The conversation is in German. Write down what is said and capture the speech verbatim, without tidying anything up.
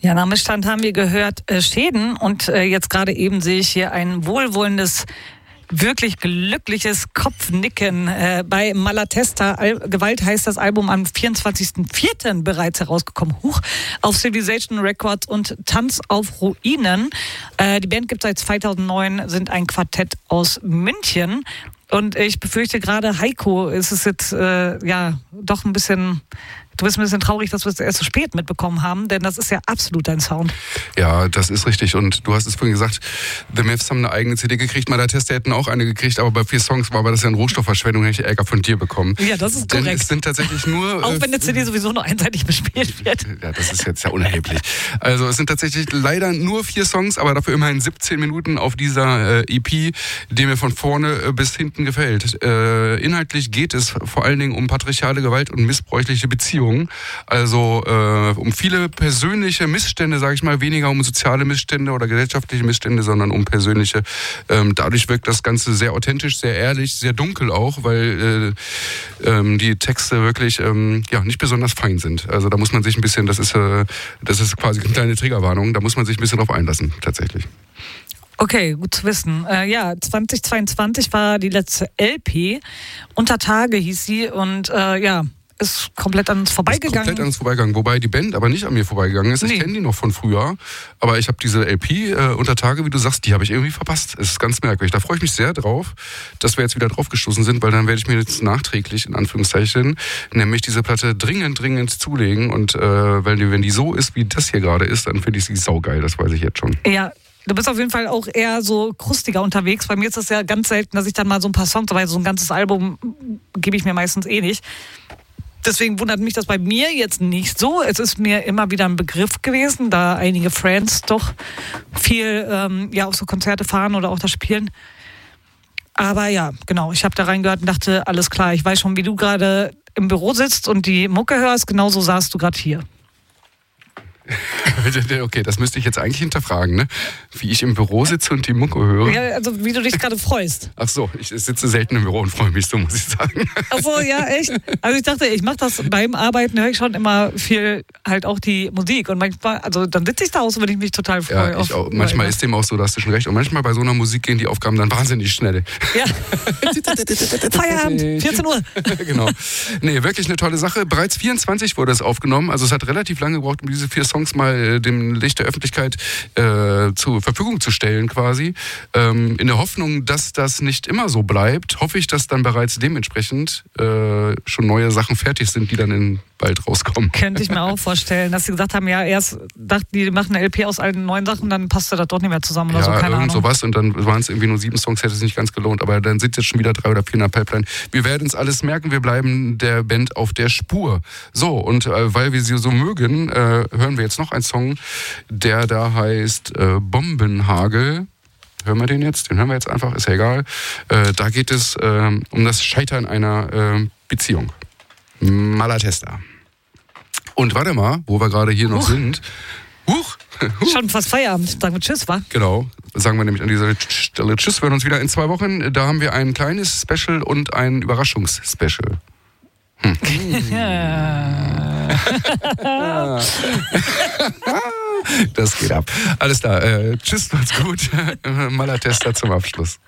Ja, nach Missstand haben wir gehört äh, Schäden und äh, jetzt gerade eben sehe ich hier ein wohlwollendes, wirklich glückliches Kopfnicken äh, bei Malatesta. Al- Gewalt heißt das Album am vierundzwanzigsten vierten bereits herausgekommen. Huch, auf Civilization Records und Tanz auf Ruinen. Äh, die Band gibt es seit zweitausendneun, sind ein Quartett aus München. Und ich befürchte gerade, Heiko, ist es jetzt äh, ja doch ein bisschen... Du bist ein bisschen traurig, dass wir es erst so spät mitbekommen haben, denn das ist ja absolut dein Sound. Ja, das ist richtig. Und du hast es vorhin gesagt, The Myths haben eine eigene C D gekriegt. Malatesta hätten auch eine gekriegt, aber bei vier Songs war aber das ja eine Rohstoffverschwendung, hätte ich Ärger von dir bekommen. Ja, das ist korrekt. Denn es sind tatsächlich nur... Auch wenn eine C D sowieso nur einseitig bespielt wird. Ja, das ist jetzt ja unerheblich. Also es sind tatsächlich leider nur vier Songs, aber dafür immerhin siebzehn Minuten auf dieser äh, E P, die mir von vorne äh, bis hinten gefällt. Äh, inhaltlich geht es vor allen Dingen um patriarchale Gewalt und missbräuchliche Beziehungen. Also äh, um viele persönliche Missstände, sage ich mal, weniger um soziale Missstände oder gesellschaftliche Missstände, sondern um persönliche. Ähm, dadurch wirkt das Ganze sehr authentisch, sehr ehrlich, sehr dunkel auch, weil äh, ähm, die Texte wirklich ähm, ja nicht besonders fein sind. Also da muss man sich ein bisschen, das ist, äh, das ist quasi eine kleine Triggerwarnung, da muss man sich ein bisschen drauf einlassen, tatsächlich. Okay, gut zu wissen. Äh, ja, zweitausendzweiundzwanzig war die letzte L P. Unter Tage hieß sie und äh, ja, ist komplett an uns vorbeigegangen. Ist komplett an uns vorbeigegangen, wobei die Band aber nicht an mir vorbeigegangen ist. Nee. Ich kenne die noch von früher, aber ich habe diese L P äh, Unter Tage, wie du sagst, die habe ich irgendwie verpasst. Es ist ganz merkwürdig. Da freue ich mich sehr drauf, dass wir jetzt wieder drauf gestoßen sind, weil dann werde ich mir jetzt nachträglich, in Anführungszeichen, nämlich diese Platte dringend, dringend zulegen und äh, weil die, wenn die so ist, wie das hier gerade ist, dann finde ich sie saugeil, das weiß ich jetzt schon. Ja. Du bist auf jeden Fall auch eher so krustiger unterwegs. Bei mir ist das ja ganz selten, dass ich dann mal so ein paar Songs, aber so ein ganzes Album gebe ich mir meistens eh nicht. Deswegen wundert mich das bei mir jetzt nicht so. Es ist mir immer wieder ein Begriff gewesen, da einige Friends doch viel ähm, ja, auf so Konzerte fahren oder auch da spielen. Aber ja, genau, ich habe da reingehört und dachte, alles klar, ich weiß schon, wie du gerade im Büro sitzt und die Mucke hörst, genauso saßt du gerade hier. Okay, das müsste ich jetzt eigentlich hinterfragen, ne? Wie ich im Büro sitze und die Mucke höre. Ja, also wie du dich gerade freust. Ach so, ich sitze selten im Büro und freue mich so, muss ich sagen. Ach so, ja, echt? Also ich dachte, ich mache das beim Arbeiten, höre ich schon immer viel halt auch die Musik. Und manchmal, also dann sitze ich da aus, wenn ich mich total freue. Ja, ich auch. Manchmal ist dem auch so, da hast du schon recht. Und manchmal bei so einer Musik gehen die Aufgaben dann wahnsinnig schnell. Ja. Feierabend, vierzehn Uhr. Genau. Nee, wirklich eine tolle Sache. Bereits vierundzwanzig wurde es aufgenommen. Also es hat relativ lange gebraucht, um diese vier Songs mal äh, dem Licht der Öffentlichkeit äh, zur Verfügung zu stellen quasi. Ähm, in der Hoffnung, dass das nicht immer so bleibt, hoffe ich, dass dann bereits dementsprechend äh, schon neue Sachen fertig sind, die dann in bald rauskommen. Könnte ich mir auch vorstellen, dass sie gesagt haben, ja, erst dachten die, die machen eine L P aus allen neuen Sachen, dann passte das doch nicht mehr zusammen oder ja, so, keine irgend Ahnung. sowas und dann waren es irgendwie nur sieben Songs, hätte es nicht ganz gelohnt, aber dann sind jetzt schon wieder drei oder vier in der Pipeline. Wir werden uns alles merken, wir bleiben der Band auf der Spur. So, und äh, weil wir sie so mögen, äh, hören wir jetzt noch einen Song, der da heißt äh, Bombenhagel. Hören wir den jetzt? Den hören wir jetzt einfach, ist ja egal. Äh, da geht es äh, um das Scheitern einer äh, Beziehung. Malatesta. Und warte mal, wo wir gerade hier noch Huch. sind. Huch. Huch. Schon fast Feierabend. Sagen wir Tschüss, wa? Genau. Sagen wir nämlich an dieser Stelle Tschüss. Wir hören uns wieder in zwei Wochen. Da haben wir ein kleines Special und ein Überraschungsspecial. Hm. Das geht ab. Alles klar. Äh, tschüss, macht's gut. Malatesta zum Abschluss.